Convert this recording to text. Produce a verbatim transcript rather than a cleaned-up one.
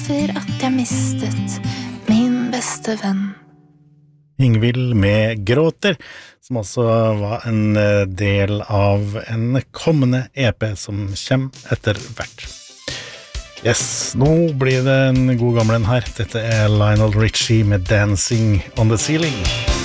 for at jeg mistet min beste venn. Ingvild med Gråter, som også var en del av en kommende E P som kommer etter hvert. Yes, nå blir det en god gamle en her. Dette er Lionel Richie med Dancing on the Ceiling.